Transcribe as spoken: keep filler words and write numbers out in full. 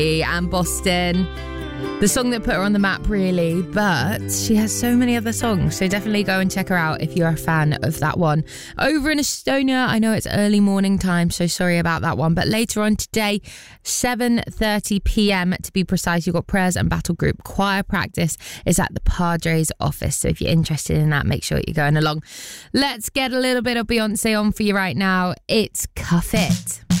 And Boston, the song that put her on the map, really, but she has so many other songs, so definitely go and check her out if you're a fan of that one. Over in Estonia, I know it's early morning time, so sorry about that one, but later on today, seven thirty p.m. to be precise, you've got prayers and battle group choir practice. It's at the Padres office, so if you're interested in that, make sure you're going along. Let's get a little bit of Beyonce on for you right now. It's Cuff It.